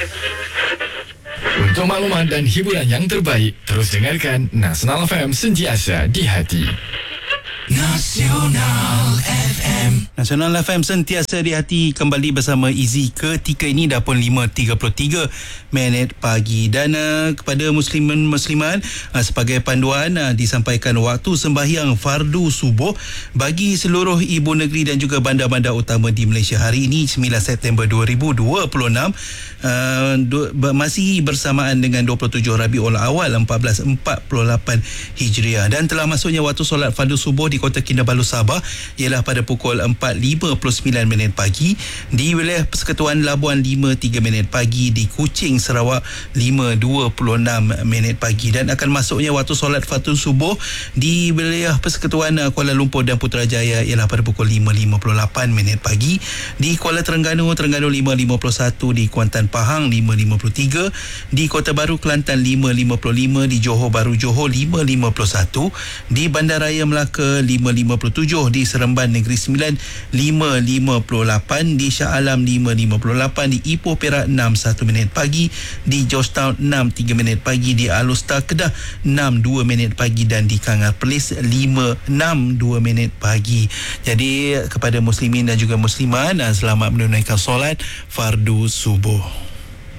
Untuk maklumat dan hiburan yang terbaik, terus dengarkan Nasional FM, sentiasa di hati. Nasional FM. Nasional FM sentiasa di hati, kembali bersama Izzy ketika ini dah pun 5.33 minit pagi. Dan kepada musliman sebagai panduan disampaikan waktu sembahyang fardu subuh bagi seluruh ibu negeri dan juga bandar-bandar utama di Malaysia hari ini 9 September 2026, masih bersamaan dengan 27 Rabiul Awal 1448 Hijriah, dan telah masuknya waktu solat fardu subuh di Kota Kinabalu, Sabah ialah pada pukul 4.59 minit pagi, di wilayah Persekutuan Labuan 5.3 minit pagi, di Kuching, Sarawak 5.26 minit pagi, dan akan masuknya waktu solat fardu subuh di wilayah Persekutuan Kuala Lumpur dan Putrajaya ialah pada pukul 5.58 minit pagi, di Kuala Terengganu 5.51, di Kuantan Pahang 5.53, di Kota Baru Kelantan 5.55, di Johor Bahru Johor 5.51, di Bandaraya Melaka 5.57, di Seremban Negeri Sembilan 5.58, di Shah Alam 5.58, di Ipoh Perak 6.1 minit pagi, di Georgetown 6.3 minit pagi, di Alustar Kedah 6.2 minit pagi, dan di Kangar Perlis 5.62 minit pagi. Jadi kepada muslimin dan juga muslimat, selamat menunaikan solat fardu subuh.